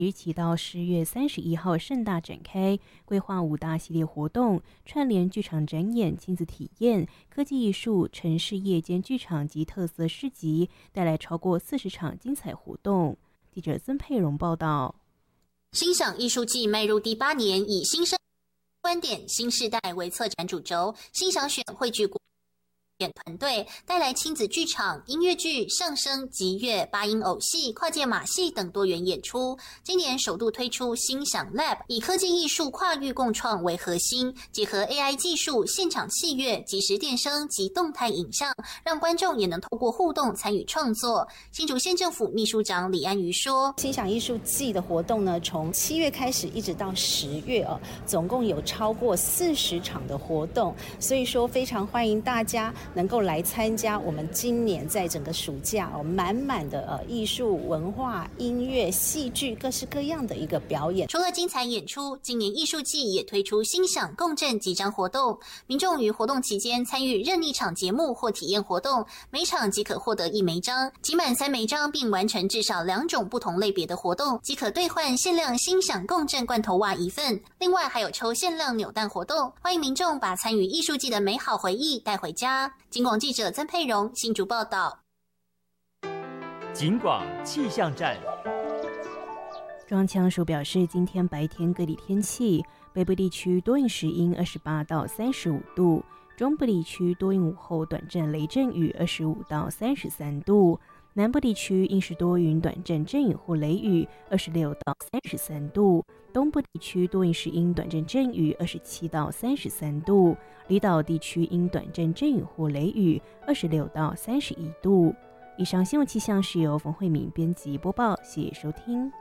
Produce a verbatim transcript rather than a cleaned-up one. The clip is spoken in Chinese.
日起到十月三十一号盛大展开，规划五大系列活动，串联剧场展演、亲子体验、科技艺术、城市夜间剧场及特色市集，带来超过四十场精彩活动。记者曾佩荣报道。 欣赏艺术季迈入第八年，以新生观点、新时代为策展主轴，欣赏选汇聚团队带来亲子剧场、音乐剧、相声、集乐、八音偶戏、跨界马戏等多元演出。今年首度推出欣赏 Lab， 以科技艺术跨域共创为核心，结合 A I 技术、现场器乐、即时电声及动态影像，让观众也能透过互动参与创作。新竹县政府秘书长李安瑜说：“ 欣赏艺术季的活动呢，从七月开始一直到十月哦，总共有超过四十场的活动，所以说非常欢迎大家能够来参加我们今年在整个暑假哦，满满的呃艺术文化、音乐、戏剧各式各样的一个表演。 除了精彩演出，今年艺术季也推出欣赏共振几张活动，民众于活动期间参与任意场节目或体验活动，每场即可获得一枚章，集满三枚章并完成至少两种不同类别的活动，即可兑换限量欣赏共振罐头袜一份。另外还有抽限量扭蛋活动，欢迎民众把参与艺术季的美好回忆带回家。警广记者曾佩荣新竹报道。 警广气象站。 中央气象署表示，今天白天各地天气，北部地区多云时阴，二十八到三十五度；中部地区多云午后短暂雷阵雨，二十五到三十三度；南部地区阴时多云短暂阵雨或雷雨，二十六到三十三度；东部地区多云时阴短暂阵雨，二十七到三十三度；离岛地区阴短暂阵雨或雷雨，二十六到三十一度。以上新闻气象是由冯慧敏编辑播报，谢谢收听。